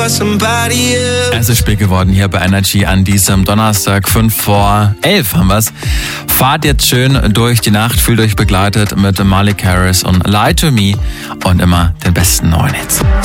Es ist spät geworden hier bei Energy an diesem Donnerstag, 5:05 haben wir's. Fahrt jetzt schön durch die Nacht, fühlt euch begleitet mit Miley Cyrus und Lie to Me und immer den besten neuen Hits.